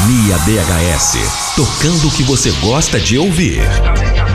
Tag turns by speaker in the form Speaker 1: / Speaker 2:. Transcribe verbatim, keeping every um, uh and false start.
Speaker 1: Sintonia B H S, tocando o que você gosta de ouvir.